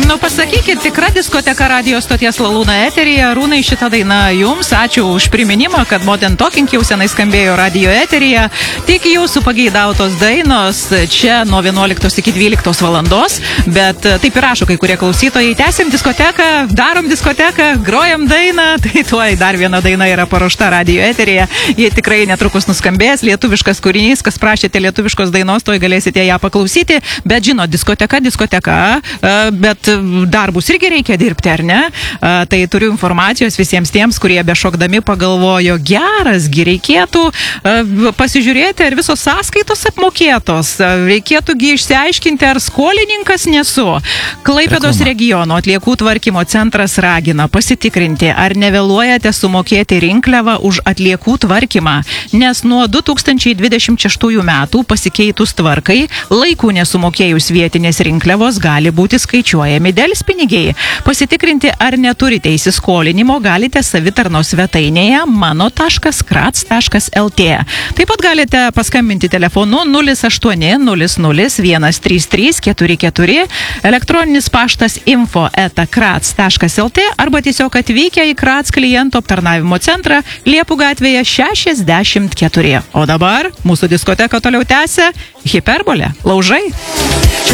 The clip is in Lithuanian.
Nu, pasakykit, tikra diskoteka radio stoties Lalūna eteryje. Rūnai, šitą dainą jums. Ačiū už priminimą, kad Modern Talking jau senai skambėjo radio eteryje. Tik jūsų pageidautos dainos čia nuo 11 iki 12 valandos. Bet taip ir rašo kai kurie klausytojai. Tęsim diskoteką, darom diskoteką, grojam dainą. Tai tuoj dar viena daina yra paruošta radio eteryje. Jie tikrai netrukus nuskambės. Lietuviškas kūrinys. Kas prašėte lietuviškos dainos, toj galėsite ją paklausyti. Bet žino, diskoteka. Bet darbus irgi reikia dirbti, ar ne? Tai turiu informacijos visiems tiems, kurie bešokdami pagalvojo, gerasgi reikėtų pasižiūrėti, ar visos sąskaitos apmokėtos. Reikėtųgi išsiaiškinti, ar skolininkas nesu. Klaipėdos regiono atliekų tvarkymo centras ragina pasitikrinti, ar nevėluojate sumokėti rinkliavą už atliekų tvarkymą, nes nuo 2026 metų pasikeitus tvarkai, laikų nesumokėjus vietinės rinkliavos gali būti skaičiuojami delspinigiai. Pasitikrinti, ar neturite įsiskolinimo, galite savitarnos svetainėje mano.krats.lt. Taip pat galite paskambinti telefonu 0800 elektroninis paštas info@krats.lt arba tiesiog atvykę į Krats klientų aptarnavimo centrą Liepų gatvėje 64. O dabar mūsų diskoteka toliau tęsia Hiperbolė. Laužai.